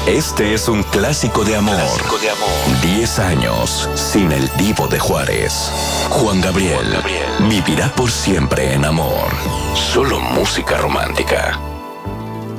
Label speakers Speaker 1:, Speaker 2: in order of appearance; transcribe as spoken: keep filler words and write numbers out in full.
Speaker 1: Este es un clásico de amor.
Speaker 2: Clásico de amor.
Speaker 1: Diez años sin el Divo de Juárez. Juan Gabriel,
Speaker 2: Juan Gabriel
Speaker 1: vivirá por siempre en amor. Solo música romántica.